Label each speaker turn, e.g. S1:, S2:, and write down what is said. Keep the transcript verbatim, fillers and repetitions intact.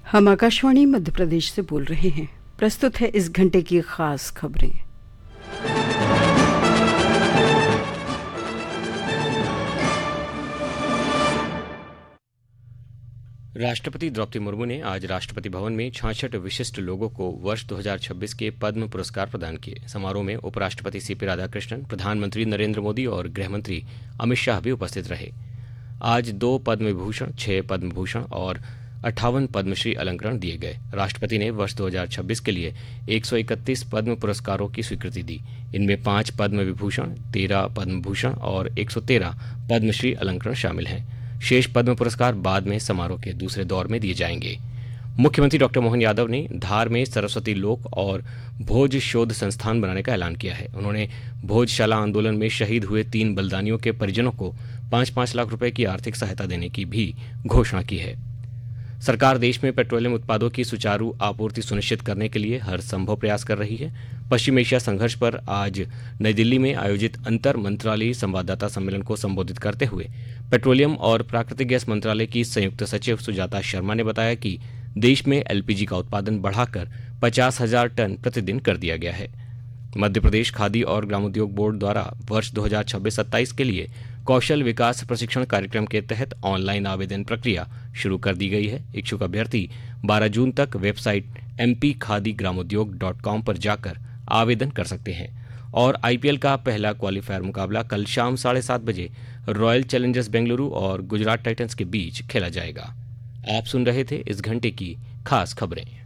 S1: हम आकाशवाणी मध्य प्रदेश से बोल रहे हैं। प्रस्तुत है इस घंटे की खास खबरें।
S2: राष्ट्रपति द्रौपदी मुर्मू ने आज राष्ट्रपति भवन में छियासठ विशिष्ट लोगों को वर्ष दो हज़ार छब्बीस के पद्म पुरस्कार प्रदान किए। समारोह में उपराष्ट्रपति सीपी राधाकृष्णन, प्रधानमंत्री नरेंद्र मोदी और गृहमंत्री अमित शाह भी उपस्थित रहे। आज दो पद्म विभूषण, छह पद्म भूषण और अट्ठावन पद्मश्री अलंकरण दिए गए। राष्ट्रपति ने वर्ष दो हज़ार छब्बीस के लिए एक सौ इकतीस पद्म पुरस्कारों की स्वीकृति दी। इनमें पांच पद्म विभूषण, तेरह पद्म भूषण और एक सौ तेरह पद्मश्री अलंकरण शामिल हैं। शेष पद्म पुरस्कार बाद में समारोह के दूसरे दौर में दिए जाएंगे। मुख्यमंत्री डॉक्टर मोहन यादव ने धार में सरस्वती लोक और भोज शोध संस्थान बनाने का ऐलान किया है। उन्होंने भोजशाला आंदोलन में शहीद हुए तीन बलिदानियों के परिजनों को पांच पांच लाख रुपए की आर्थिक सहायता देने की भी घोषणा की है। सरकार देश में पेट्रोलियम उत्पादों की सुचारू आपूर्ति सुनिश्चित करने के लिए हर संभव प्रयास कर रही है। पश्चिम एशिया संघर्ष पर आज नई दिल्ली में आयोजित अंतर मंत्रालयी संवाददाता सम्मेलन को संबोधित करते हुए पेट्रोलियम और प्राकृतिक गैस मंत्रालय की संयुक्त सचिव सुजाता शर्मा ने बताया कि देश में एलपीजी का उत्पादन बढ़ाकर पचास हजार टन प्रतिदिन कर दिया गया है। मध्य प्रदेश खादी और ग्रामोद्योग बोर्ड द्वारा वर्ष दो हज़ार छब्बीस सत्ताईस के लिए कौशल विकास प्रशिक्षण कार्यक्रम के तहत ऑनलाइन आवेदन प्रक्रिया शुरू कर दी गई है। इच्छुक अभ्यर्थी बारह जून तक वेबसाइट एम पी खादी ग्रामोद्योग डॉट कॉम पर जाकर आवेदन कर सकते हैं। और आईपीएल का पहला क्वालीफायर मुकाबला कल शाम साढ़े सात बजे रॉयल चैलेंजर्स बेंगलुरु और गुजरात टाइटंस के बीच खेला जाएगा। आप सुन रहे थे इस घंटे की खास खबरें।